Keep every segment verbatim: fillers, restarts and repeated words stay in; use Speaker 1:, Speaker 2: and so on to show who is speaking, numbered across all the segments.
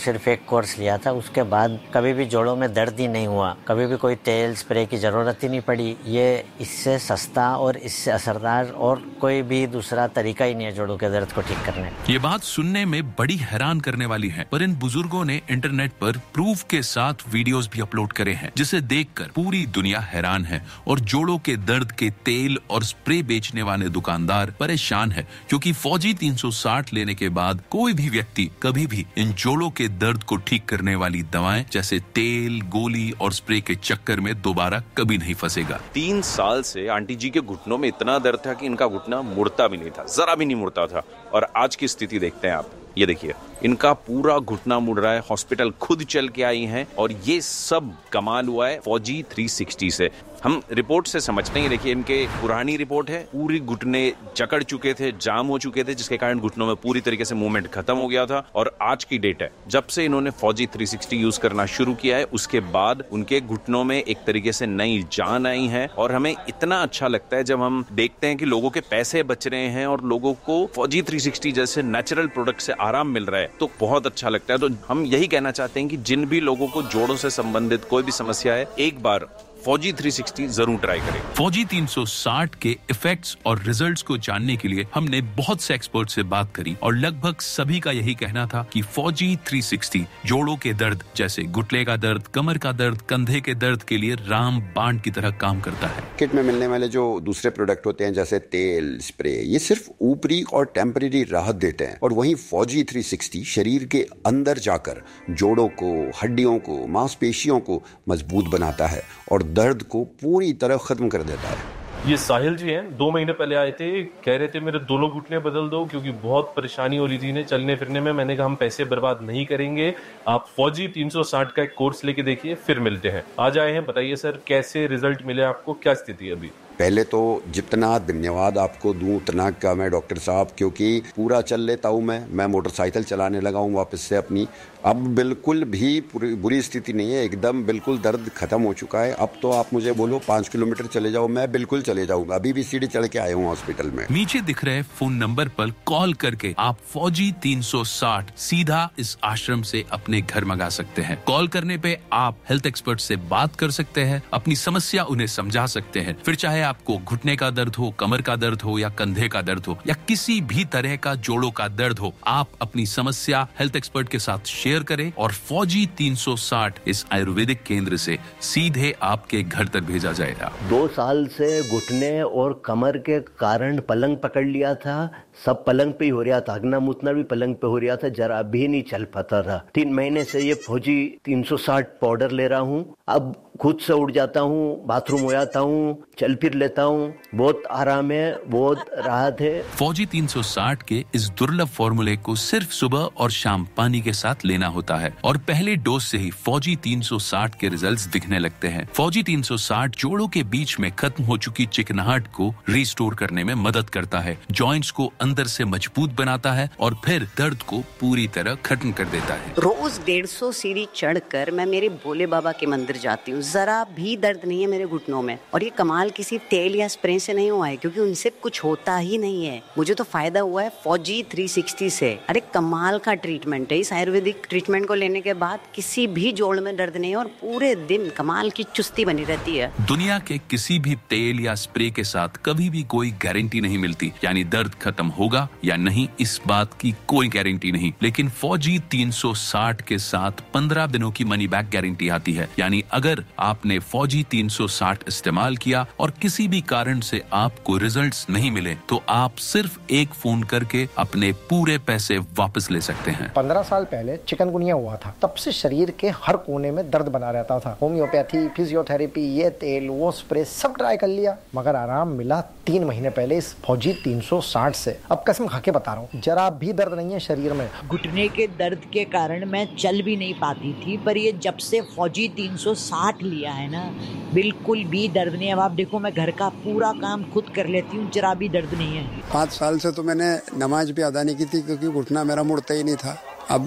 Speaker 1: सिर्फ एक कोर्स लिया था, उसके बाद कभी भी जोड़ों में दर्द ही नहीं हुआ, कभी भी कोई तेल स्प्रे की जरूरत ही नहीं पड़ी। ये इससे सस्ता और इससे असरदार और कोई भी दूसरा तरीका ही नहीं है जोड़ों के दर्द को ठीक करने।
Speaker 2: ये बात सुनने में बड़ी हैरान करने वाली है, पर इन बुजुर्गों ने इंटरनेट पर प्रूफ के साथ वीडियोस भी अपलोड करे हैं, जिसे देखकर पूरी दुनिया हैरान है और जोड़ों के दर्द के तेल और स्प्रे बेचने वाले दुकानदार परेशान है, क्योंकि फौजी तीन सौ साठ लेने के बाद कोई भी व्यक्ति कभी भी इन जोड़ों के दर्द को ठीक करने वाली दवाएं जैसे तेल, गोली और स्प्रे के चक्कर में दोबारा कभी नहीं फंसेगा।
Speaker 3: तीन साल से आंटी जी के घुटनों में इतना दर्द था कि इनका घुटना मुड़ता भी नहीं था, जरा भी नहीं मुड़ता था। और आज की स्थिति देखते हैं आप, ये देखिए इनका पूरा घुटना मुड़ रहा है। हॉस्पिटल खुद चल के आई हैं और ये सब कमाल हुआ है फौजी तीन सौ साठ से। हम रिपोर्ट से समझते हैं, देखिए इनके पुरानी रिपोर्ट है, पूरी घुटने जकड़ चुके थे, जाम हो चुके थे, जिसके कारण घुटनों में पूरी तरीके से मूवमेंट खत्म हो गया था। और आज की डेट है, जब से इन्होंने फौजी तीन सौ साठ यूज करना शुरू किया है, उसके बाद उनके घुटनों में एक तरीके से नई जान आई है। और हमें इतना अच्छा लगता है जब हम देखते हैं कि लोगों के पैसे बच रहे हैं और लोगों को फौजी तीन सौ साठ जैसे नेचुरल प्रोडक्ट से आराम मिल रहा है, तो बहुत अच्छा लगता है। तो हम यही कहना चाहते हैं कि जिन भी लोगों को जोड़ों से संबंधित कोई भी समस्या है, एक बार फौजी तीन सौ साठ जरूर ट्राई करें।
Speaker 2: फौजी तीन सौ साठ के इफेक्ट्स और रिजल्ट्स को जानने के लिए हमने बहुत से एक्सपर्ट से बात करी और लगभग सभी का यही कहना था कि फौजी तीन सौ साठ जोड़ों के दर्द जैसे घुटने का दर्द, कमर का दर्द, कंधे के दर्द के लिए रामबाण की तरह काम करता है।
Speaker 4: किट में मिलने वाले जो दूसरे प्रोडक्ट होते हैं जैसे तेल, स्प्रे, ये सिर्फ ऊपरी और टेम्परेरी राहत देते हैं, और वहीं फौजी तीन सौ साठ शरीर के अंदर जाकर जोड़ों को, हड्डियों को, मांसपेशियों को मजबूत बनाता है और दर्द को पूरी तरह खत्म कर देता है।
Speaker 5: ये साहिल जी हैं, दो महीने पहले आए थे, कह रहे थे मेरे दोनों घुटने बदल दो क्योंकि बहुत परेशानी हो रही थी इन्हें चलने फिरने में। मैंने कहा हम पैसे बर्बाद नहीं करेंगे, आप फौजी तीन सौ साठ का एक कोर्स लेके देखिए, फिर मिलते हैं। आज आए हैं, बताइए सर कैसे रिजल्ट मिले आपको, क्या स्थिति है अभी?
Speaker 4: पहले तो जितना धन्यवाद आपको दूं उतना का मैं डॉक्टर साहब, क्योंकि पूरा चल लेता हूं मैं मैं मोटरसाइकिल चलाने लगा हूं वापस से अपनी। अब बिल्कुल भी बुरी स्थिति नहीं है, एकदम बिल्कुल दर्द खत्म हो चुका है। अब तो आप मुझे बोलो पांच किलोमीटर चले जाओ, मैं बिल्कुल चले जाऊंगा। अभी भी सीढ़ी चढ़ के आए हूँ हॉस्पिटल में।
Speaker 2: नीचे दिख रहे फोन नंबर पर कॉल करके आप फौजी तीन सौ साठ सीधा इस आश्रम से अपने घर मंगा सकते हैं। कॉल करने पे आप हेल्थ एक्सपर्ट से बात कर सकते हैं, अपनी समस्या उन्हें समझा सकते हैं। फिर चाहे आपको घुटने का दर्द हो, कमर का दर्द हो या कंधे का दर्द हो या किसी भी तरह का जोड़ों का दर्द हो, आप अपनी समस्या हेल्थ एक्सपर्ट के साथ शेयर करें और फौजी तीन सौ साठ इस आयुर्वेदिक केंद्र से सीधे आपके घर तक भेजा जाएगा।
Speaker 6: दो साल से घुटने और कमर के कारण पलंग पकड़ लिया था, सब पलंग पे ही हो रहा था, हगना मुतना भी पलंग पे हो रहा था, जरा भी नहीं चल पाता था। तीन महीने से ये फौजी तीन सौ साठ पाउडर ले रहा हूँ, अब खुद से उठ जाता हूँ, बाथरूम हो जाता हूँ, चल फिर लेता हूँ, बहुत आराम है, बहुत राहत है।
Speaker 2: फौजी तीन सौ साठ के इस दुर्लभ फॉर्मूले को सिर्फ सुबह और शाम पानी के साथ लेना होता है और पहले डोज से ही फौजी तीन सौ साठ के रिजल्ट्स दिखने लगते हैं। फौजी तीन सौ साठ जोड़ों के बीच में खत्म हो चुकी चिकनाहट को रिस्टोर करने में मदद करता है, जॉइंट्स को अंदर से मजबूत बनाता है और फिर दर्द को पूरी तरह खत्म कर देता है।
Speaker 7: रोज डेढ़ सौ सीढ़ी चढ़कर मैं मेरे भोले बाबा के मंदिर जाती हूँ, जरा भी दर्द नहीं है मेरे घुटनों में। और ये कमाल किसी तेल या स्प्रे से नहीं हुआ है, क्योंकि उनसे कुछ होता ही नहीं है। मुझे तो फायदा हुआ है फौजी तीन सौ साठ से। अरे कमाल का ट्रीटमेंट है। इस आयुर्वेदिक ट्रीटमेंट को लेने के बाद किसी भी जोड़ में दर्द नहीं है और पूरे दिन कमाल की चुस्ती बनी रहती है।
Speaker 2: दुनिया के किसी भी तेल या स्प्रे के साथ कभी भी कोई गारंटी नहीं मिलती, यानी दर्द खत्म होगा या नहीं इस बात की कोई गारंटी नहीं। लेकिन फौजी तीन सौ साठ के साथ पंद्रह दिनों की मनी बैक गारंटी आती है, यानी अगर आपने फौजी तीन सौ साठ इस्तेमाल किया और किसी भी कारण से आपको रिजल्ट्स नहीं मिले तो आप सिर्फ एक फोन करके अपने पूरे पैसे वापस ले सकते हैं।
Speaker 8: पंद्रह साल पहले चिकनगुनिया हुआ था, तब से शरीर के हर कोने में दर्द बना रहता था। होम्योपैथी, फिजियोथेरेपी, ये तेल, वो स्प्रे सब ट्राई कर लिया, मगर आराम मिला तीन महीने पहले इस फौजी तीन सौ साठ से। अब कसम खा के बता रहा हूँ, जरा भी दर्द नहीं है शरीर में।
Speaker 9: घुटने के दर्द के कारण मैं चल भी नहीं पाती थी, पर ये जब से फौजी तीन सौ साठ लिया है ना, बिल्कुल भी दर्द नहीं है। अब आप देखो, मैं घर का पूरा काम खुद कर लेती हूँ, जरा भी दर्द नहीं है।
Speaker 10: पाँच साल से तो मैंने नमाज भी अदा नहीं की थी, क्योंकि घुटना मेरा मुड़ता ही नहीं था। अब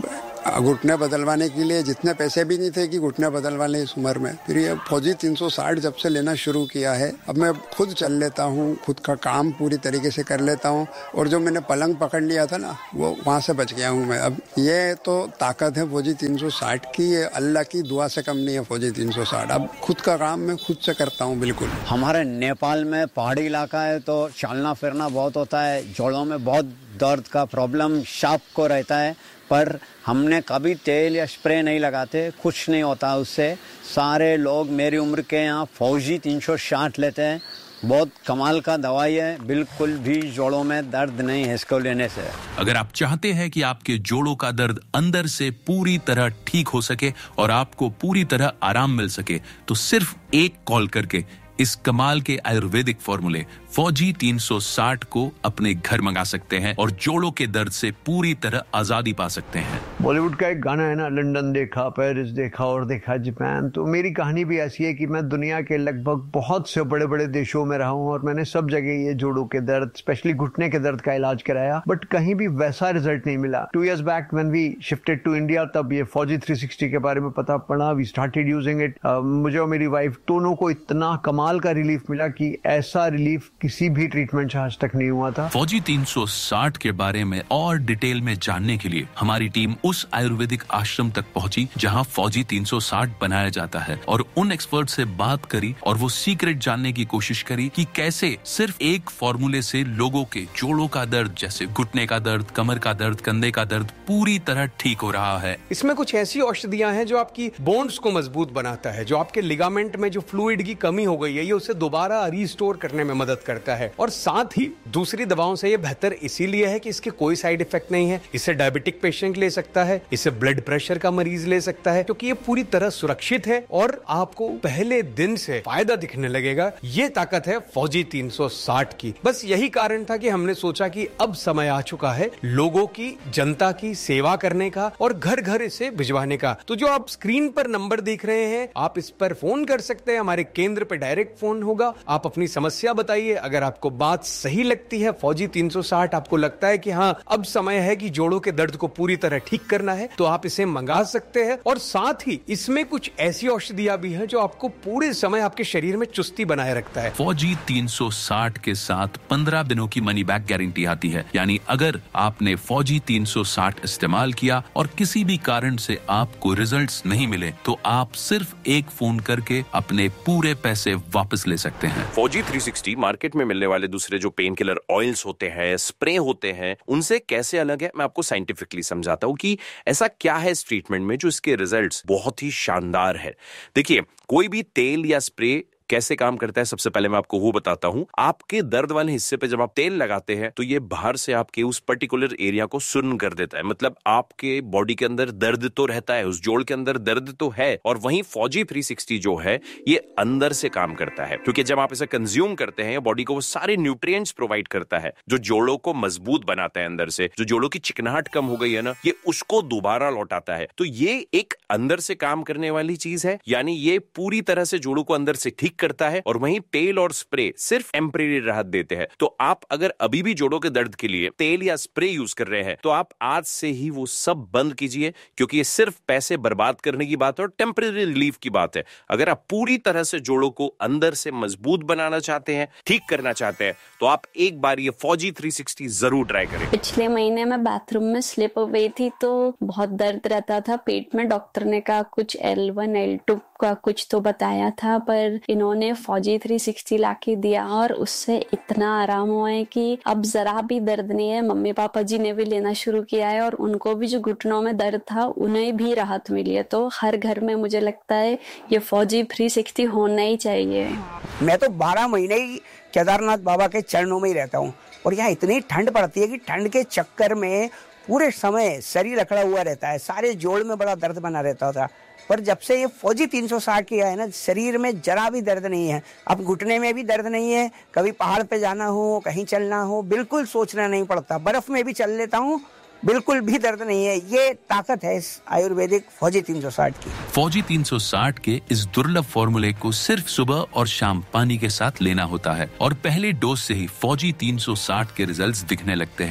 Speaker 10: घुटने बदलवाने के लिए जितने पैसे भी नहीं थे कि घुटने बदलवाने इस उम्र में। फिर ये फौजी तीन सौ साठ जब से लेना शुरू किया है, अब मैं खुद चल लेता हूँ, खुद का काम पूरी तरीके से कर लेता हूँ। और जो मैंने पलंग पकड़ लिया था ना, वो वहाँ से बच गया हूँ मैं। अब ये तो ताकत है फौजी तीन सौ साठ की, ये अल्लाह की दुआ से कम नहीं है फौजी तीन सौ साठ। अब खुद का काम मैं खुद से करता हूँ बिल्कुल।
Speaker 11: हमारे नेपाल में पहाड़ी इलाका है तो चलना फिरना बहुत होता है, जोड़ों में बहुत दर्द का प्रॉब्लम शाप को रहता है, पर हमने कभी तेल या स्प्रे नहीं लगाते, कुछ नहीं होता उससे। सारे लोग मेरी उम्र के यहाँ फौजी तीन सौ साठ लेते हैं, बहुत कमाल का दवाई है, बिल्कुल भी जोड़ों में दर्द नहीं है इसको लेने से।
Speaker 2: अगर आप चाहते हैं कि आपके जोड़ों का दर्द अंदर से पूरी तरह ठीक हो सके और आपको पूरी तरह आराम मिल सके, तो सिर्फ एक कॉल करके इस कमाल के आयुर्वेदिक फॉर्मूले फौजी तीन सौ साठ को अपने घर मंगा सकते हैं और जोड़ों के दर्द से पूरी तरह आजादी पा सकते हैं।
Speaker 12: बॉलीवुड का एक गाना है ना, लंदन देखा, पेरिस देखा और देखा जापान। तो मेरी कहानी भी ऐसी है कि मैं दुनिया के लगभग बहुत से बड़े बड़े देशों में रहा हूँ और मैंने सब जगह ये जोड़ों के दर्द, स्पेशली घुटने के दर्द का इलाज कराया, बट कहीं भी वैसा रिजल्ट नहीं मिला। Two years back when we shifted to India, तब ये फौजी थ्री सिक्सटी के बारे में पता पड़ा, वी स्टार्टेड यूजिंग इट। मुझे और मेरी वाइफ दोनों को इतना कमाल का रिलीफ मिला कि ऐसा रिलीफ किसी भी ट्रीटमेंट से आज तक नहीं हुआ था।
Speaker 2: फौजी तीन सौ साठ के बारे में और डिटेल में जानने के लिए हमारी टीम उस आयुर्वेदिक आश्रम तक पहुंची जहां फौजी तीन सौ साठ बनाया जाता है और उन एक्सपर्ट से बात करी और वो सीक्रेट जानने की कोशिश करी कि कैसे सिर्फ एक फॉर्मूले से लोगों के जोड़ों का दर्द, जैसे घुटने का दर्द, कमर का दर्द, कंधे का दर्द पूरी तरह ठीक हो रहा है।
Speaker 13: इसमें कुछ ऐसी औषधियां हैं जो आपकी बोन्स को मजबूत बनाता है, जो आपके लिगामेंट में जो फ्लूइड की कमी हो गई है ये उसे दोबारा रिस्टोर करने में मदद करता है। और साथ ही दूसरी दवाओं से ये बेहतर इसीलिए है कि इसके कोई साइड इफेक्ट नहीं है। इसे डायबिटिक पेशेंट ले सकता है, इसे ब्लड प्रेशर का मरीज ले सकता है, क्योंकि ये पूरी तरह सुरक्षित है और आपको पहले दिन से फायदा दिखने लगेगा। ये ताकत है फौजी तीन सौ साठ की। बस यही कारण था कि हमने सोचा कि अब समय आ चुका है लोगों की, जनता की सेवा करने का और घर घर इसे भिजवाने का। तो जो आप स्क्रीन पर नंबर देख रहे हैं, आप इस पर फोन कर सकते हैं, हमारे केंद्र पे डायरेक्ट फोन होगा। आप अपनी समस्या बताइए, अगर आपको बात सही लगती है, फौजी तीन सौ साठ आपको लगता है कि हाँ अब समय है कि जोड़ों के दर्द को पूरी तरह ठीक करना है, तो आप इसे मंगा सकते हैं। और साथ ही इसमें कुछ ऐसी औषधियां भी हैं जो आपको पूरे समय आपके शरीर में चुस्ती बनाए रखता है।
Speaker 2: फौजी तीन सौ साठ के साथ पंद्रह दिनों की मनी बैक गारंटी आती है, यानी अगर आपने फौजी तीन सौ साठ इस्तेमाल किया और किसी भी कारण से आपको रिजल्ट्स नहीं मिले, तो आप सिर्फ एक फोन करके अपने पूरे पैसे वापस ले सकते हैं।
Speaker 3: फौजी थ्री सिक्सटी मार्केट में मिलने वाले दूसरे जो पेन किलर ऑयल्स होते हैं, स्प्रे होते हैं, उनसे कैसे अलग है, मैं आपको साइंटिफिकली समझाता हूँ कि ऐसा क्या है इस ट्रीटमेंट में जो इसके रिजल्ट्स बहुत ही शानदार है। देखिए, कोई भी तेल या स्प्रे कैसे काम करता है, सबसे पहले मैं आपको वो बताता हूं। आपके दर्द वाले हिस्से पे जब आप तेल लगाते हैं तो ये बाहर से आपके उस पर्टिकुलर एरिया को सुन्न कर देता है, मतलब आपके बॉडी के अंदर दर्द तो रहता है, उस जोड़ के अंदर दर्द तो है। और वहीं फौजी थ्री सिक्सटी जो है ये अंदर से काम करता है, क्योंकि जब आप इसे कंज्यूम करते हैं बॉडी को वो सारे न्यूट्रिएंट्स प्रोवाइड करता है जो जोड़ों को मजबूत बनाता है अंदर से। जो जोड़ों की चिकनाहट कम हो गई है ना, ये उसको दोबारा लौटाता है। तो ये एक अंदर से काम करने वाली चीज है, यानी ये पूरी तरह से जोड़ों को अंदर से ठीक करता है। और वहीं तेल और स्प्रे सिर्फ टेम्परेरी राहत देते हैं। तो आप अगर अभी भी जोड़ों के दर्द के लिए तेल या स्प्रे यूज कर रहे हैं तो आप आज से ही वो सब बंद कीजिए, क्योंकि ये सिर्फ पैसे बर्बाद करने की बात है और टेम्परेरी रिलीफ की बात है। अगर आप पूरी तरह से जोड़ों को अंदर से मजबूत बनाना चाहते हैं, ठीक करना चाहते हैं, तो आप एक बार ये फौजी थ्री सिक्सटी जरूर ट्राई करें।
Speaker 14: पिछले महीने में बाथरूम में स्लिप हो गई थी तो बहुत दर्द रहता था पेट में। डॉक्टर ने कहा कुछ एल वन एल टू का कुछ तो बताया था, पर इन्होंने फौजी थ्री सिक्सटी लाके दिया और उससे इतना आराम हुआ है कि अब जरा भी दर्द नहीं है। मम्मी पापा जी ने भी लेना शुरू किया है और उनको भी जो घुटनों में दर्द था उन्हें भी राहत मिली है। तो हर घर में मुझे लगता है ये फौजी थ्री सिक्सटी होना ही चाहिए।
Speaker 15: मैं तो बारह महीने ही केदारनाथ बाबा के चरणों में ही रहता हूँ और यहाँ इतनी ठंड पड़ती है कि ठंड के चक्कर में पूरे समय शरीर अकड़ा हुआ रहता है, सारे जोड़ में बड़ा दर्द बना रहता था। पर जब से ये फौजी तीन सौ साठ किया है ना, शरीर में जरा भी दर्द नहीं है। अब घुटने में भी दर्द नहीं है, कभी पहाड़ पे जाना हो, कहीं चलना हो, बिल्कुल सोचना नहीं पड़ता। बर्फ में भी चल लेता हूँ, बिल्कुल भी दर्द नहीं है। ये ताकत है इस आयुर्वेदिक फौजी तीन सौ साठ की।
Speaker 2: फौजी तीन सौ साठ के इस दुर्लभ फॉर्मूले को सिर्फ सुबह और शाम पानी के साथ लेना होता है और पहले डोज से ही फौजी तीन सौ साठ के रिजल्ट्स दिखने लगते हैं।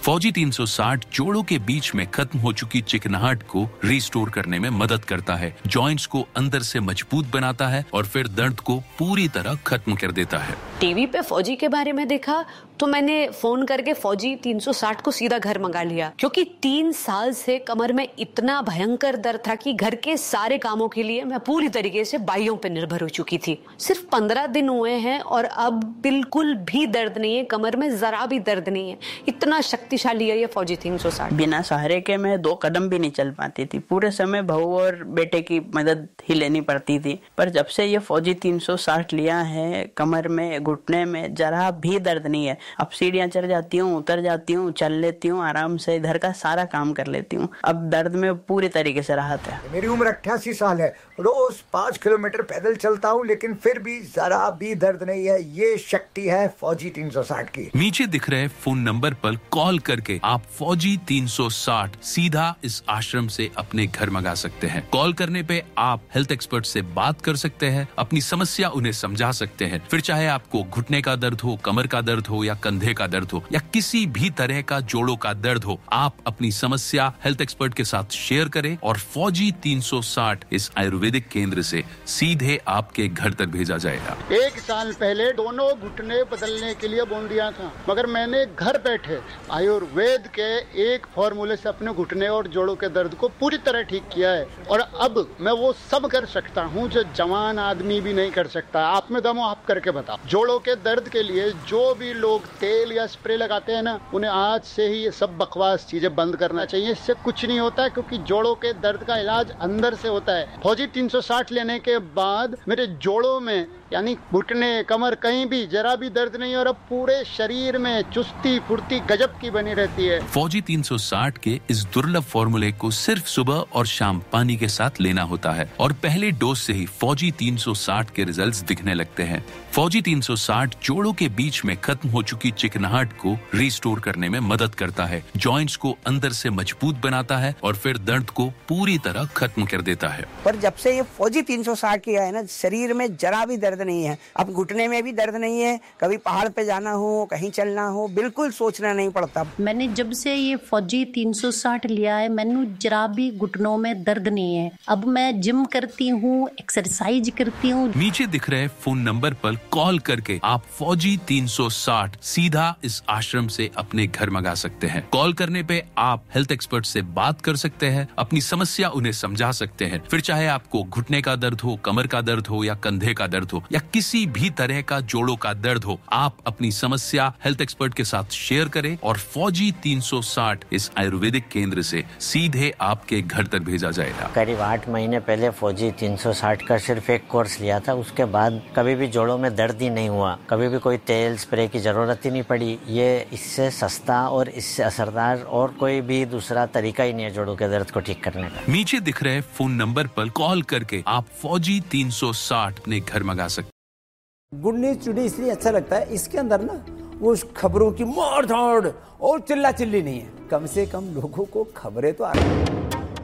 Speaker 2: फौजी तीन सौ साठ जोड़ों के बीच में खत्म हो चुकी चिकनाहट को रिस्टोर करने में मदद करता है, जॉइंट्स को अंदर से मजबूत बनाता है और फिर दर्द को पूरी तरह खत्म कर देता है।
Speaker 16: टीवी पे फौजी के बारे में देखा तो मैंने फोन करके फौजी तीन सौ साठ को सीधा घर मंगा लिया, क्योंकि तीन साल से कमर में इतना भयंकर दर्द था कि घर के सारे कामों के लिए मैं पूरी तरीके से बाइयों पे निर्भर हो चुकी थी। सिर्फ पंद्रह दिन हुए हैं और अब बिल्कुल भी दर्द नहीं है, कमर में जरा भी दर्द नहीं है। इतना शक्तिशाली है ये फौजी तीन सौ साठ।
Speaker 17: बिना सहारे के मैं दो कदम भी नहीं चल पाती थी, पूरे समय बहू और बेटे की मदद ही लेनी पड़ती थी। पर जब से ये फौजी तीन सौ साठ लिया है, कमर में घुटने में जरा भी दर्द नहीं है। अब सीढ़ियाँ चढ़ जाती हूँ, उतर जाती हूँ, चल लेती हूँ, आराम से इधर का सारा काम कर लेती हूँ। अब दर्द में पूरी तरीके से राहत है।
Speaker 18: मेरी उम्र अट्ठासी साल है, रोज पाँच किलोमीटर पैदल चलता हूँ, लेकिन फिर भी जरा भी दर्द नहीं है। ये शक्ति है फौजी तीन सौ साठ की।
Speaker 2: नीचे दिख रहे फोन नंबर पर कॉल करके आप फौजी तीन सौ साठ सीधा इस आश्रम से अपने घर मंगा सकते हैं। कॉल करने पे आप हेल्थ एक्सपर्ट से बात कर सकते हैं, अपनी समस्या उन्हें समझा सकते हैं। फिर चाहे आपको घुटने का दर्द हो, कमर का दर्द हो या कंधे का दर्द हो या किसी भी तरह का जोड़ों का दर्द हो, आप अपनी समस्या हेल्थ एक्सपर्ट के साथ शेयर करें और फौजी तीन सौ साठ इस आयुर्वेदिक केंद्र से सीधे आपके घर तक भेजा जाएगा।
Speaker 19: एक साल पहले दोनों घुटने बदलने के लिए बोल दिया था, मगर मैंने घर बैठे आयुर्वेद के एक फॉर्मूले से अपने घुटने और जोड़ों के दर्द को पूरी तरह ठीक किया है और अब मैं वो सब कर सकता हूँ जो जवान आदमी भी नहीं कर सकता। आप में दम हो, आप करके बताओ। जोड़ों के दर्द के लिए जो भी लोग तेल या स्प्रे लगाते हैं ना, उन्हें आज से ही ये सब बकवास चीजें बंद करना चाहिए। इससे कुछ नहीं होता है, क्योंकि जोड़ों के दर्द का इलाज अंदर से होता है। फौजी तीन सौ साठ लेने के बाद मेरे जोड़ों में यानी घुटने, कमर कहीं भी जरा भी दर्द नहीं और अब पूरे शरीर में चुस्ती फुर्ती गजब की बनी रहती है।
Speaker 2: फौजी तीन सौ साठ के इस दुर्लभ फॉर्मूले को सिर्फ सुबह और शाम पानी के साथ लेना होता है और पहले डोज से ही फौजी तीन सौ साठ के रिजल्ट्स दिखने लगते हैं। फौजी तीन सौ साठ जोड़ों के बीच में खत्म हो चुकी चिकनाहट को रिस्टोर करने में मदद करता है, जॉइंट्स को अंदर से मजबूत बनाता है और फिर दर्द को पूरी तरह खत्म कर देता है।
Speaker 15: पर जब से ये फौजी तीन सौ साठ किया है ना, शरीर में जरा भी दर्द नहीं है। अब घुटने में भी दर्द नहीं है, कभी पहाड़ पे जाना हो, कहीं चलना हो, बिल्कुल सोचना नहीं पड़ता।
Speaker 20: मैंने जब से ये फौजी तीन सौ साठ लिया है, मैंने जरा भी घुटनों में दर्द नहीं है। अब मैं जिम करती हूँ, एक्सरसाइज करती हूँ।
Speaker 2: नीचे दिख रहे फोन नंबर पर कॉल करके आप फौजी तीन सौ साठ सीधा इस आश्रम से अपने घर मंगा सकते हैं। कॉल करने पे आप हेल्थ एक्सपर्ट से बात कर सकते हैं, अपनी समस्या उन्हें समझा सकते हैं। फिर चाहे आपको घुटने का दर्द हो, कमर का दर्द हो या कंधे का दर्द हो या किसी भी तरह का जोड़ों का दर्द हो, आप अपनी समस्या हेल्थ एक्सपर्ट के साथ शेयर करें और फौजी तीन सौ साठ इस आयुर्वेदिक केंद्र से सीधे आपके घर तक भेजा जाएगा।
Speaker 1: करीब आठ महीने पहले फौजी तीन सौ साठ का सिर्फ एक कोर्स लिया था, उसके बाद कभी भी जोड़ों में दर्द ही नहीं हुआ, कभी भी कोई तेल स्प्रे की जरूरत ही नहीं पड़ी। ये इससे सस्ता और इससे असरदार और कोई भी दूसरा तरीका ही नहीं है जोड़ों के दर्द को ठीक करने का।
Speaker 2: नीचे दिख रहे फोन नंबर पर कॉल करके आप फौजी तीन सौ साठ अपने घर मंगा सकते।
Speaker 18: गुड न्यूज टुडे इसलिए अच्छा लगता है, इसके अंदर ना वो खबरों की मार धाड़ और चिल्ला चिल्ली नहीं है, कम से कम लोगों को खबरें तो आ रही हैं।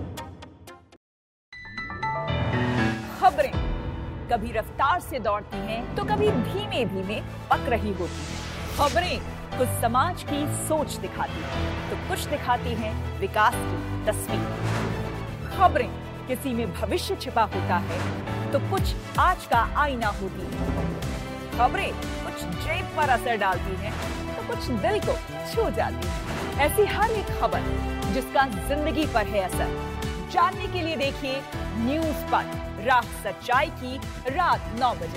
Speaker 21: खबरें कभी रफ्तार से दौड़ती हैं तो कभी धीमे धीमे पक रही होती हैं। खबरें कुछ समाज की सोच दिखाती हैं तो कुछ दिखाती हैं विकास की तस्वीर। खबरें किसी में भविष्य छिपा होता है तो कुछ आज का आईना होती है। खबरें कुछ जेब पर असर डालती हैं तो कुछ दिल को छू जाती है। ऐसी हर एक खबर जिसका जिंदगी पर है असर, जानने के लिए देखिए न्यूज पर रात सच्चाई की रात नौ बजे।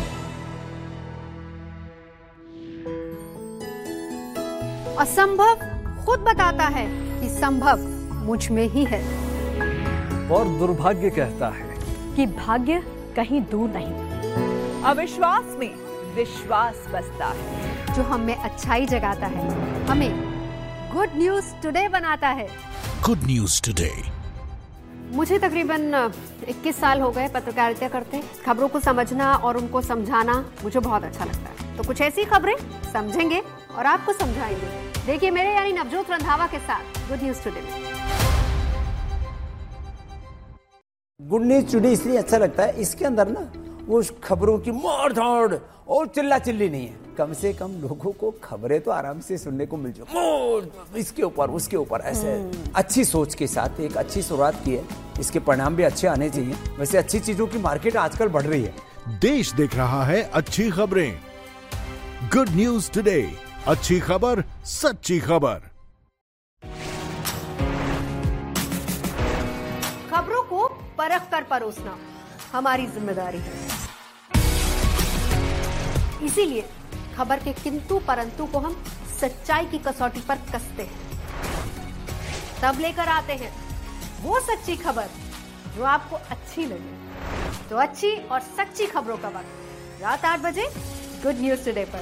Speaker 22: असंभव खुद बताता है कि संभव मुझ में ही है,
Speaker 23: और दुर्भाग्य कहता है
Speaker 21: कि भाग्य कहीं दूर नहीं। अविश्वास में विश्वास बसता है,
Speaker 22: जो हमें अच्छाई जगाता है, हमें गुड न्यूज टुडे बनाता है।
Speaker 24: Good news today.
Speaker 22: मुझे तकरीबन इक्कीस साल हो गए पत्रकारिता करते। खबरों को समझना और उनको समझाना मुझे बहुत अच्छा लगता है। तो कुछ ऐसी खबरें समझेंगे और आपको समझाएंगे। देखिए मेरे यानी नवजोत रंधावा के साथ गुड न्यूज टुडे में।
Speaker 18: गुड न्यूज टुडे इसलिए अच्छा लगता है, इसके अंदर ना वो खबरों की मार धाड़ और चिल्ला चिल्ली नहीं है। कम से कम लोगों को खबरें तो आराम से सुनने को मिल जाए, इसके ऊपर उसके ऊपर ऐसे अच्छी सोच के साथ एक अच्छी शुरुआत की है, इसके परिणाम भी अच्छे आने चाहिए। वैसे अच्छी चीजों की मार्केट आजकल बढ़ रही है।
Speaker 24: देश देख रहा है अच्छी खबरें। गुड न्यूज टुडे, अच्छी खबर सच्ची खबर।
Speaker 22: खबरों को परख कर परोसना हमारी जिम्मेदारी है, इसीलिए खबर के किंतु परंतु को हम सच्चाई की कसौटी पर कसते हैं, तब लेकर आते हैं वो सच्ची खबर जो आपको अच्छी लगे। तो अच्छी और सच्ची खबरों का वक्त रात आठ बजे गुड न्यूज टुडे पर।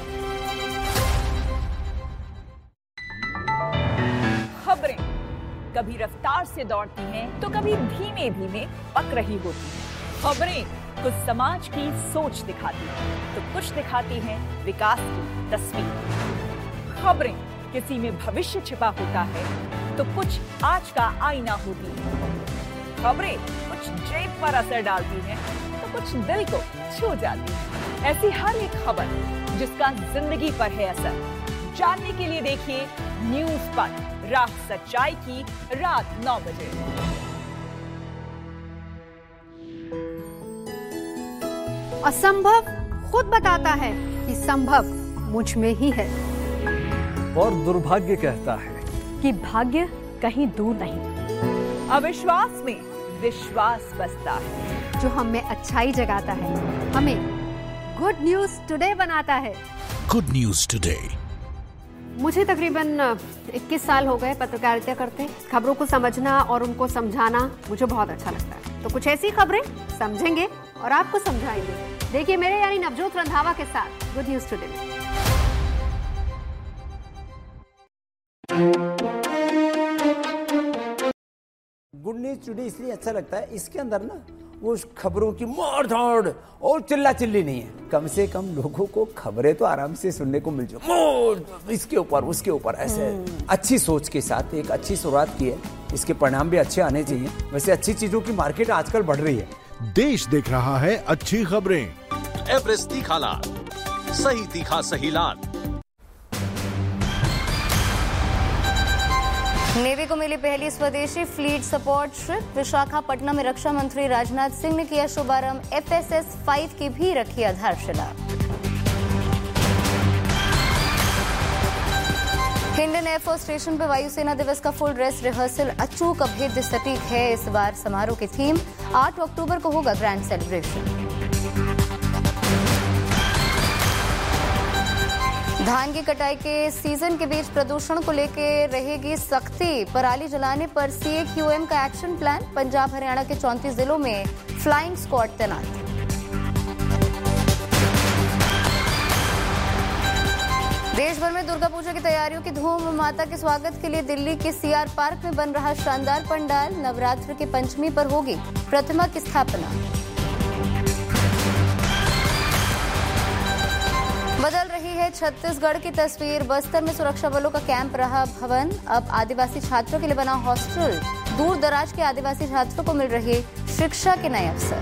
Speaker 21: खबरें कभी रफ्तार से दौड़ती हैं तो कभी धीमे धीमे पक रही होती हैं। खबरें कुछ समाज की सोच दिखाती हैं तो कुछ दिखाती हैं विकास की तस्वीर। खबरें किसी में भविष्य छिपा होता है तो कुछ आज का आईना होती है। खबरें कुछ जेब पर असर डालती हैं तो कुछ दिल को छू जाती है। ऐसी हर एक खबर जिसका जिंदगी पर है असर, जानने के लिए देखिए न्यूज पर राह सच्चाई की रात नौ बजे।
Speaker 22: असंभव खुद बताता है कि संभव मुझ में ही है,
Speaker 23: और दुर्भाग्य कहता है
Speaker 22: कि भाग्य कहीं दूर नहीं।
Speaker 21: अविश्वास में विश्वास बसता है,
Speaker 22: जो हम में अच्छाई जगाता है, हमें गुड न्यूज टुडे बनाता है।
Speaker 24: Good news today.
Speaker 22: मुझे तकरीबन इक्कीस साल हो गए पत्रकारिता करते। खबरों को समझना और उनको समझाना मुझे बहुत अच्छा लगता है। तो कुछ ऐसी खबरें समझेंगे और आपको समझाएंगे। देखिए मेरे यानी नवजोत रंधावा के साथ गुड न्यूज टुडे में।
Speaker 18: गुड न्यूज टुडे इसलिए अच्छा लगता है, इसके अंदर ना वो खबरों की मार धाड़ और चिल्ला चिल्ली नहीं है। कम से कम लोगों को खबरें तो आराम से सुनने को मिल जाए, इसके ऊपर उसके ऊपर ऐसे अच्छी सोच के साथ एक अच्छी शुरुआत की है, इसके परिणाम भी अच्छे आने चाहिए। वैसे अच्छी चीजों की मार्केट आजकल बढ़ रही है।
Speaker 24: देश देख रहा है अच्छी खबरें।
Speaker 4: एवरेस्ट तीखा लाल, सही तीखा सही लाल।
Speaker 5: नेवी को मिली पहली स्वदेशी फ्लीट सपोर्ट शिप। विशाखापट्टनम में रक्षा मंत्री राजनाथ सिंह ने किया शुभारंभ। एफ एस एस फाइव की भी रखी आधारशिला। हिंडन एयरफोर्स स्टेशन पर वायुसेना दिवस का फुल ड्रेस रिहर्सल अचूक अभेद्य सटीक है इस बार समारोह की थीम। आठ अक्टूबर को होगा ग्रैंड सेलिब्रेशन। धान की कटाई के सीजन के बीच प्रदूषण को लेकर रहेगी सख्ती। पराली जलाने पर सी ए क्यू एम का एक्शन प्लान। पंजाब हरियाणा के चौंतीस जिलों में फ्लाइंग स्क्वाड तैनात। देश भर में दुर्गा पूजा की तैयारियों की धूम। माता के स्वागत के लिए दिल्ली के सी आर पार्क में बन रहा शानदार पंडाल। नवरात्र के पंचमी पर होगी प्रतिमा की स्थापना। बदल रही है छत्तीसगढ़ की तस्वीर। बस्तर में सुरक्षा बलों का कैंप रहा भवन। अब आदिवासी छात्रों के लिए बना हॉस्टल। दूर दराज के आदिवासी छात्रों को मिल रही शिक्षा के नए अवसर।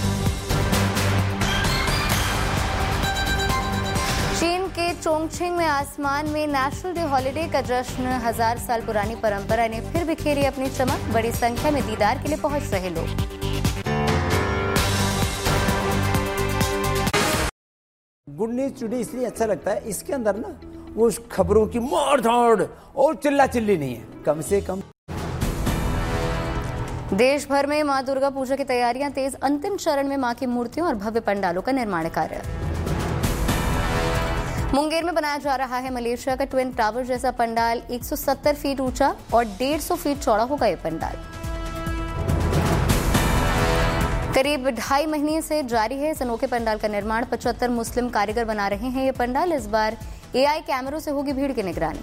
Speaker 5: चीन के चोंगछिंग में आसमान में नेशनल डे हॉलिडे का जश्न। हजार साल पुरानी परंपरा ने फिर बिखेरी अपनी चमक। बड़ी संख्या में दीदार के लिए पहुंच रहे लोग।
Speaker 18: गुड न्यूज टुडे इसलिए अच्छा लगता है, इसके अंदर ना वो खबरों की मार धाड़ और चिल्ला चिल्ली नहीं है। कम से कम
Speaker 5: देश भर में मां दुर्गा पूजा की तैयारियां तेज। अंतिम चरण में मां की मूर्तियों और भव्य पंडालों का निर्माण कार्य। मुंगेर में बनाया जा रहा है मलेशिया का ट्विन टावर जैसा पंडाल। एक सौ सत्तर फीट ऊंचा और डेढ़ सौ फीट चौड़ा होगा ये पंडाल। करीब ढाई महीने से जारी है इस अनोखे पंडाल का निर्माण। पचहत्तर मुस्लिम कारीगर बना रहे हैं ये पंडाल। इस बार ए आई कैमरों से होगी भीड़ की निगरानी।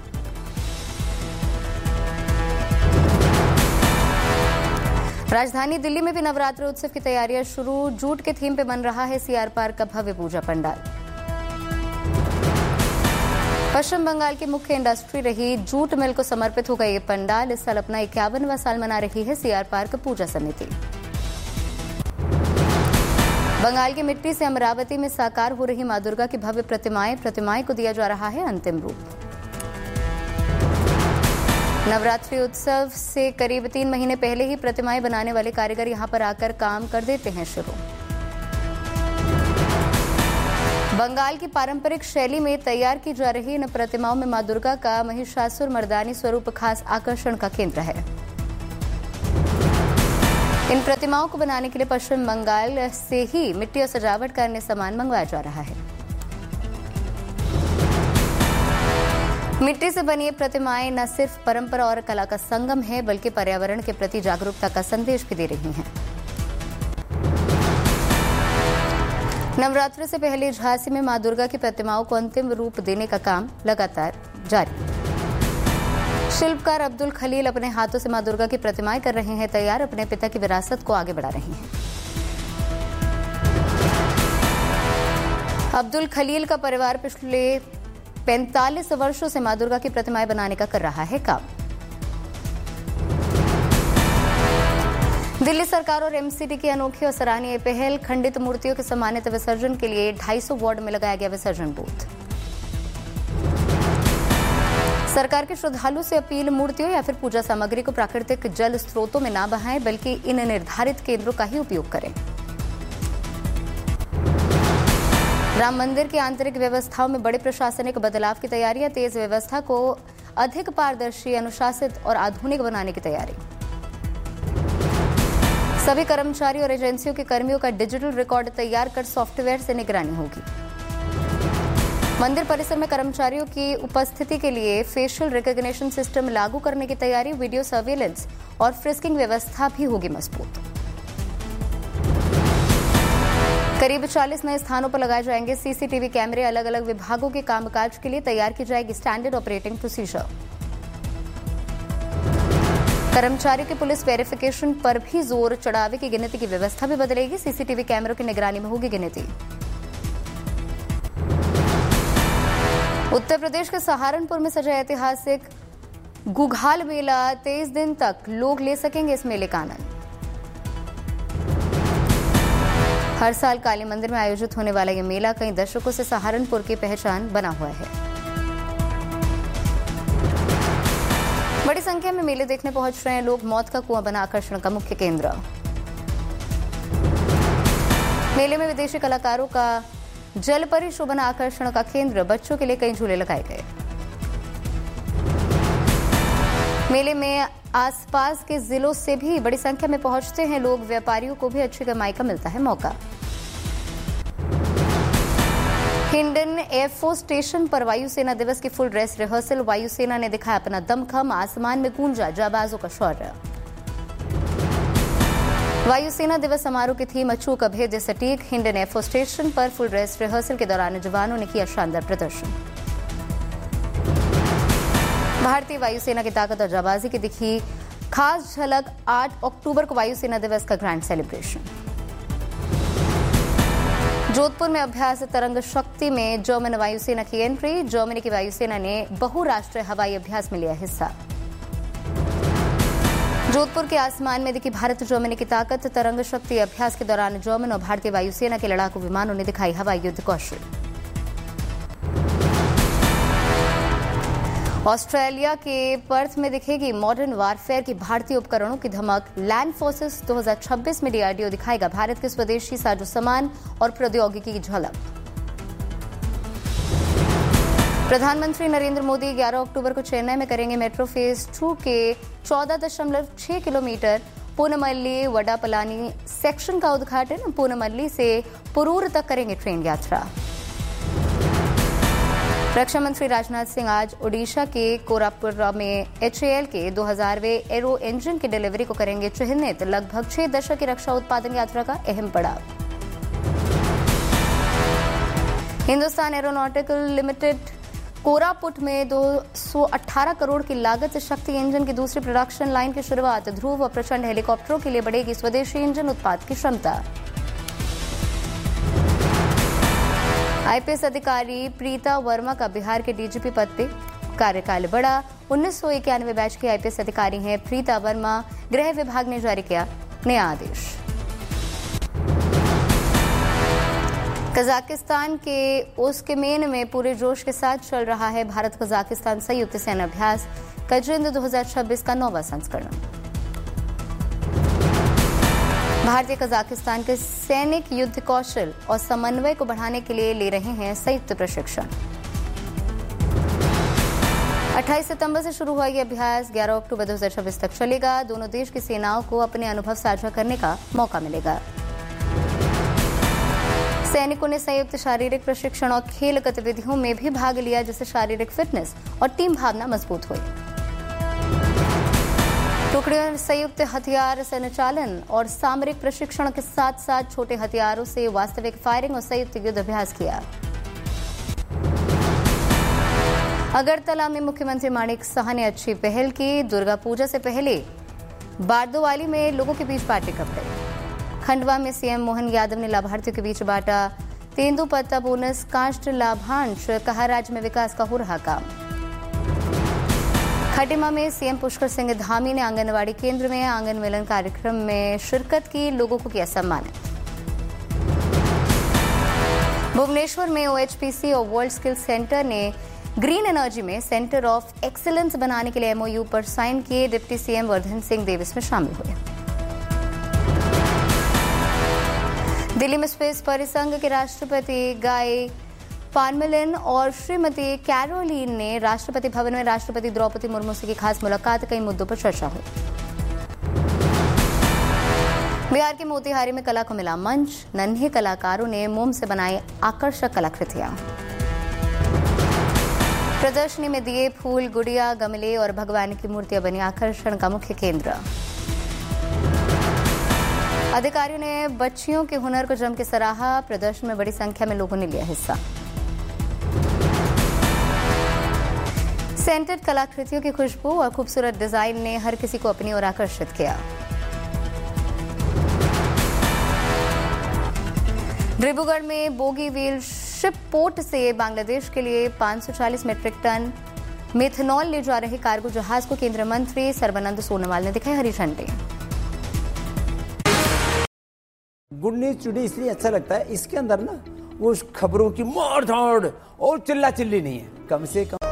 Speaker 5: राजधानी दिल्ली में भी नवरात्र उत्सव की तैयारियां शुरू। जूट के थीम पे बन रहा है सी आर पार्क का भव्य पूजा पंडाल। पश्चिम बंगाल की मुख्य इंडस्ट्री रही जूट मिल को समर्पित होगा ये पंडाल। इस साल अपना इक्यावनवां साल मना रही है सी आर पार्क पूजा समिति। बंगाल की मिट्टी से अमरावती में साकार हो रही मां दुर्गा की भव्य प्रतिमाएं प्रतिमाएं को दिया जा रहा है अंतिम रूप। नवरात्रि उत्सव से करीब तीन महीने पहले ही प्रतिमाएं बनाने वाले कारीगर यहां पर आकर काम कर देते हैं शुरू। बंगाल की पारंपरिक शैली में तैयार की जा रही इन प्रतिमाओं में मां दुर्गा का महिषासुर मर्दानी स्वरूप खास आकर्षण का केंद्र है। इन प्रतिमाओं को बनाने के लिए पश्चिम बंगाल से ही मिट्टी और सजावट का अन्य सामान मंगवाया जा रहा है। मिट्टी से बनी ये प्रतिमाएं न सिर्फ परंपरा और कला का संगम है, बल्कि पर्यावरण के प्रति जागरूकता का संदेश भी दे रही हैं। नवरात्रि से पहले झांसी में मां दुर्गा की प्रतिमाओं को अंतिम रूप देने का काम लगातार जारी। शिल्पकार अब्दुल खलील अपने हाथों से मां दुर्गा की प्रतिमाएं कर रहे हैं तैयार, अपने पिता की विरासत को आगे बढ़ा रहे हैं। अब्दुल खलील का परिवार पिछले पैंतालीस वर्षों से मां दुर्गा की प्रतिमाएं बनाने का कर रहा है काम। दिल्ली सरकार और एमसीडी की अनोखी और सराहनीय पहल, खंडित मूर्तियों के सम्मानित विसर्जन के लिए ढाई सौ वार्ड में लगाया गया विसर्जन बूथ। सरकार के श्रद्धालु से अपील, मूर्तियों या फिर पूजा सामग्री को प्राकृतिक जल स्रोतों में न बहाएं, बल्कि इन निर्धारित केंद्रों का ही उपयोग करें। राम मंदिर की आंतरिक व्यवस्थाओं में बड़े प्रशासनिक बदलाव की तैयारियां, तेज व्यवस्था को अधिक पारदर्शी, अनुशासित और आधुनिक बनाने की तैयारी। सभी कर्मचारी और एजेंसियों के कर्मियों का डिजिटल रिकॉर्ड तैयार कर सॉफ्टवेयर से निगरानी होगी। मंदिर परिसर में कर्मचारियों की उपस्थिति के लिए फेशियल रिकॉग्निशन सिस्टम लागू करने की तैयारी, वीडियो सर्विलेंस और फ्रिस्किंग व्यवस्था भी होगी मजबूत। करीब चालीस नए स्थानों पर लगाए जाएंगे सीसीटीवी कैमरे, अलग अलग विभागों के कामकाज के लिए तैयार की जाएगी स्टैंडर्ड ऑपरेटिंग प्रोसीजर। कर्मचारियों की पुलिस वेरिफिकेशन पर भी जोर, चढ़ावे की गिनती की व्यवस्था भी बदलेगी, सीसीटीवी कैमरों की निगरानी में होगी गिनती। उत्तर प्रदेश के सहारनपुर में सजा ऐतिहासिक गुघाल मेला, तेईस दिन तक लोग ले सकेंगे इस मेले का आनंद। हर साल काली मंदिर में आयोजित होने वाला यह मेला कई दशकों से सहारनपुर की पहचान बना हुआ है। बड़ी संख्या में मेले देखने पहुंच रहे हैं लोग, मौत का कुआं बना आकर्षण का मुख्य केंद्र। मेले में विदेशी कलाकारों का जलपरी शो बना आकर्षण का केंद्र, बच्चों के लिए कई झूले लगाए गए। मेले में आसपास के जिलों से भी बड़ी संख्या में पहुंचते हैं लोग, व्यापारियों को भी अच्छी कमाई का मिलता है मौका। हिंडन एयरफोर्स स्टेशन पर वायुसेना दिवस की फुल ड्रेस रिहर्सल, वायुसेना ने दिखाया अपना दमखम, आसमान में गूंजा जाबाजों का शौर्य। वायुसेना दिवस समारोह की थीम अचूक, अभेद्य, सटीक। हिंडन एयरफोर्स स्टेशन पर फुल ड्रेस रिहर्सल के दौरान जवानों ने किया शानदार प्रदर्शन। भारतीय वायुसेना की ताकत और जाबाजी की दिखी खास झलक, आठ अक्टूबर को वायुसेना दिवस का ग्रैंड सेलिब्रेशन। जोधपुर में अभ्यास तरंग शक्ति में जर्मन वायुसेना की एंट्री, जर्मनी की वायुसेना ने बहुराष्ट्रीय हवाई अभ्यास में लिया हिस्सा। जोधपुर के आसमान में दिखी भारत जर्मनी की ताकत, तरंग शक्ति अभ्यास के दौरान जर्मन और भारतीय वायुसेना के लड़ाकू विमानों ने दिखाई हवाई युद्ध कौशल। ऑस्ट्रेलिया के पर्थ में दिखेगी मॉडर्न वारफेयर की भारतीय उपकरणों की धमक, लैंड फोर्सेस दो हज़ार छब्बीस में डीआरडीओ दिखाएगा भारत के स्वदेशी साजो सामान और प्रौद्योगिकी की झलक। प्रधानमंत्री नरेंद्र मोदी ग्यारह अक्टूबर को चेन्नई में करेंगे मेट्रो फेज टू के चौदह दशमलव छह किलोमीटर पूनमल्ली वडापलानी सेक्शन का उद्घाटन, पूनमल्ली से पुरूर तक करेंगे ट्रेन यात्रा। रक्षा मंत्री राजनाथ सिंह आज ओडिशा के कोरापुट में एचएएल के दो हज़ारवें एरो इंजन की डिलीवरी को करेंगे चिह्नित, लगभग छह दशक की रक्षा उत्पादन यात्रा का अहम पड़ाव। हिंदुस्तान एरोनॉटिकल लिमिटेड कोरापुट में दो सौ अठारह करोड़ की लागत से शक्ति इंजन की दूसरी प्रोडक्शन लाइन की शुरुआत, ध्रुव और प्रचंड हेलीकॉप्टरों के लिए बढ़ेगी स्वदेशी इंजन उत्पाद की क्षमता। आईपीएस अधिकारी प्रीता वर्मा का बिहार के डीजीपी पद पे कार्यकाल बढ़ा, उन्नीस सौ इक्यानवे बैच के आईपीएस अधिकारी हैं प्रीता वर्मा, गृह विभाग ने जारी किया नया आदेश। कजाकिस्तान के ओस्केमेन में पूरे जोश के साथ चल रहा है भारत कजाकिस्तान संयुक्त सैन्य अभ्यास कजरिंद दो हज़ार छब्बीस का नौवां संस्करण। भारतीय कजाकिस्तान के सैनिक युद्ध कौशल और समन्वय को बढ़ाने के लिए ले रहे हैं संयुक्त प्रशिक्षण। अट्ठाईस सितंबर से शुरू हुआ यह अभ्यास ग्यारह अक्टूबर दो हज़ार छब्बीस तक चलेगा। दोनों देश की सेनाओं को अपने अनुभव साझा करने का मौका मिलेगा। सैनिकों ने संयुक्त शारीरिक प्रशिक्षण और खेल गतिविधियों में भी भाग लिया, जिससे शारीरिक फिटनेस और टीम भावना मजबूत हुई। टुकड़ियों ने संयुक्त हथियार संचालन और सामरिक प्रशिक्षण के साथ साथ छोटे हथियारों से वास्तविक फायरिंग और संयुक्त युद्ध अभ्यास किया। अगरतला में मुख्यमंत्री माणिक साह ने अच्छी पहल की। दुर्गा पूजा से पहले बारदोवाली में लोगों के बीच बांटे कपड़े। खंडवा में सीएम मोहन यादव ने लाभार्थियों के बीच बांटा तेंदुपत्ता बोनस काष्ठ लाभांश। कहा राज्य में विकास का हो रहा काम। खटिमा में सीएम पुष्कर सिंह धामी ने आंगनवाड़ी केंद्र में आंगन मिलन कार्यक्रम में शिरकत की। लोगों को किया सम्मानित। भुवनेश्वर में ओएचपीसी और वर्ल्ड स्किल सेंटर ने ग्रीन एनर्जी में सेंटर ऑफ एक्सीलेंस बनाने के लिए एमओयू पर साइन किए। डिप्टी सीएम वर्धन सिंह देव इसमें शामिल हुए। दिल्ली में स्पेस परिसंघ के राष्ट्रपति गाय पार्मेलिन और श्रीमती कैरोलीन ने राष्ट्रपति भवन में राष्ट्रपति द्रौपदी मुर्मू से की खास मुलाकात। कई मुद्दों पर चर्चा हुई। बिहार के मोतिहारी में कला को मिला मंच। नन्हे कलाकारों ने मोम से बनाई आकर्षक कलाकृतियां। प्रदर्शनी में दिए, फूल, गुड़िया, गमले और भगवान की मूर्तियां बनी आकर्षण का मुख्य केंद्र। अधिकारियों ने बच्चियों के हुनर को जम के सराहा। प्रदर्शन में बड़ी संख्या में लोगों ने लिया हिस्सा। सेंटेड कलाकृतियों की खुशबू और खूबसूरत डिजाइन ने हर किसी को अपनी ओर आकर्षित किया। डिब्रूगढ़ में बोगीवील शिप पोर्ट से बांग्लादेश के लिए पाँच सौ चालीस मीट्रिक टन मेथनॉल ले जा रहे कार्गो जहाज को केंद्रीय मंत्री सर्बानंद सोनोवाल ने दिखाई हरी झंडी।
Speaker 18: गुड न्यूज टुडे इसलिए अच्छा लगता है, इसके अंदर ना वो खबरों की मार धाड़ और चिल्ला चिल्ली नहीं है। कम से कम